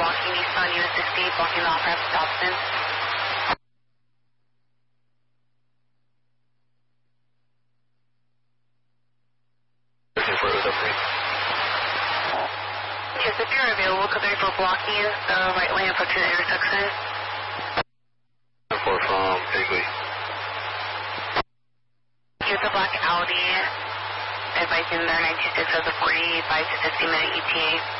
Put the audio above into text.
blocking Nissan US 60, blocking the off-ramp to Dobson. Yes, if you're available, could they for blocking the right lane approach to the intersection? 4 from Higley. Here's a black Audi, advising their 926 has a 45 to 50 minute ETA.